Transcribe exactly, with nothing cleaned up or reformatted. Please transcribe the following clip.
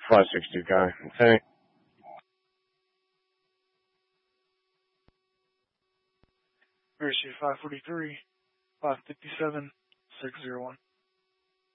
five six two guy. Okay. Parachute five forty-three, five fifty-seven, six zero one.